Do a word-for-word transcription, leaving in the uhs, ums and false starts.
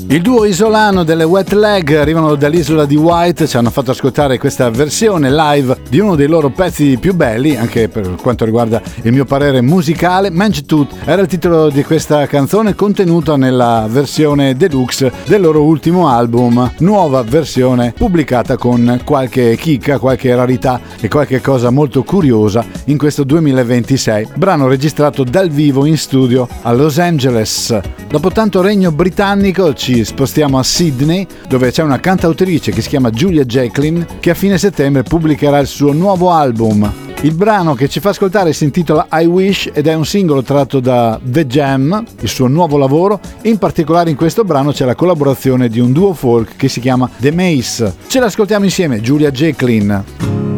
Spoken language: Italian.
Il duo isolano delle Wet Leg arrivano dall'isola di White, ci hanno fatto ascoltare questa versione live di uno dei loro pezzi più belli, anche per quanto riguarda il mio parere musicale. Mange Tout era il titolo di questa canzone, contenuta nella versione deluxe del loro ultimo album, nuova versione pubblicata con qualche chicca, qualche rarità e qualche cosa molto curiosa in questo duemilaventisei. Brano registrato dal vivo in studio a Los Angeles. Dopo tanto regno britannico ci spostiamo a Sydney, dove c'è una cantautrice che si chiama Julia Jacklin, che a fine settembre pubblicherà il suo nuovo album. Il brano che ci fa ascoltare si intitola I Wish ed è un singolo tratto da The Jam, il suo nuovo lavoro. In particolare in questo brano c'è la collaborazione di un duo folk che si chiama The Mace. Ce l'ascoltiamo insieme, Julia Jacklin.